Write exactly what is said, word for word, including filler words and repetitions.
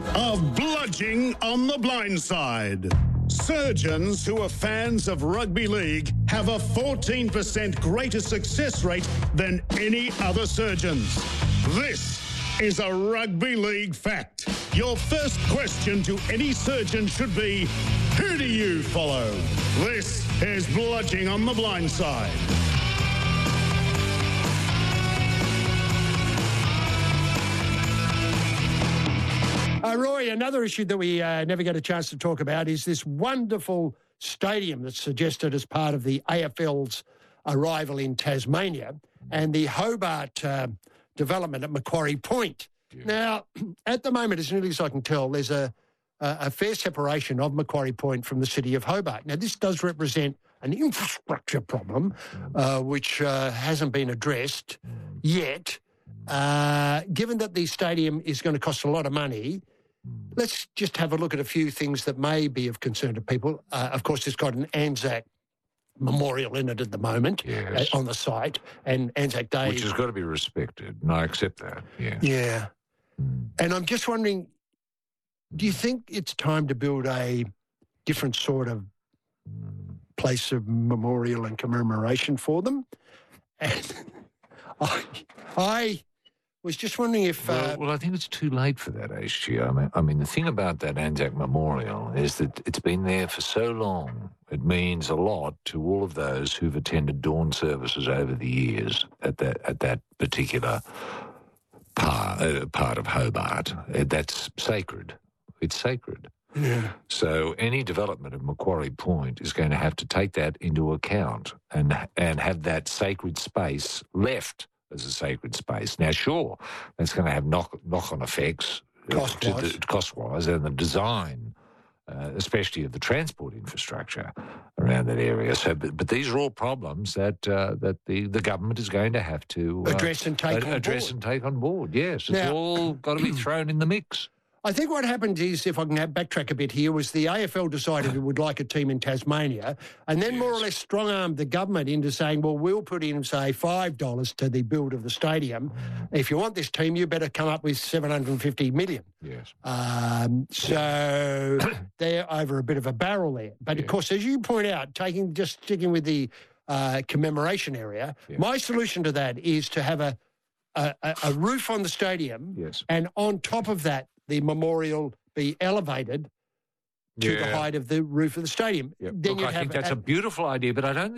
of Bludging on the Blind Side. Surgeons who are fans of rugby league have a fourteen percent greater success rate than any other surgeons. This is a rugby league fact. Your first question to any surgeon should be, who do you follow? This is Bludging on the Blind Side. Uh, Roy, another issue that we uh, never get a chance to talk about is this wonderful stadium that's suggested as part of the A F L's arrival in Tasmania and the Hobart uh, development at Macquarie Point. Yeah. Now, at the moment, as nearly as I can tell, there's a, a, a fair separation of Macquarie Point from the city of Hobart. Now, this does represent an infrastructure problem uh, which uh, hasn't been addressed yet. Uh, given that the stadium is going to cost a lot of money, let's just have a look at a few things that may be of concern to people. Uh, of course, it's got an Anzac memorial in it at the moment, yes. uh, on the site, and Anzac Day... Which has got to be respected, and I accept that, yeah. Yeah. Mm. And I'm just wondering, do you think it's time to build a different sort of place of memorial and commemoration for them? And I... I was just wondering if... Well, uh, well, I think it's too late for that, H G. I mean, I mean, the thing about that Anzac Memorial is that it's been there for so long. It means a lot to all of those who've attended dawn services over the years at that at that particular part, uh, part of Hobart. Uh, that's sacred. It's sacred. Yeah. So any development of Macquarie Point is going to have to take that into account and and have that sacred space left as a sacred space. Now, sure, that's going to have knock, knock-on effects cost-wise, to the, cost-wise and the design, uh, especially of the transport infrastructure around that area. So, but, but these are all problems that uh, that the, the government is going to have to uh, address and take uh, on address board. and take on board. Yes, it's Now, all got to be thrown in the mix. I think what happened is, if I can backtrack a bit here, was the A F L decided it would like a team in Tasmania and then yes. more or less strong-armed the government into saying, well, we'll put in, say, five dollars to the build of the stadium. If you want this team, you better come up with seven hundred fifty million dollars. Yes. Um, so they're over a bit of a barrel there. But, yes. of course, as you point out, taking just sticking with the uh, commemoration area, yes. my solution to that is to have a, a, a roof on the stadium yes. and on top of that, the memorial be elevated to yeah. the height of the roof of the stadium. Yep. Then Look, you'd I have think that's a, a beautiful idea, but I don't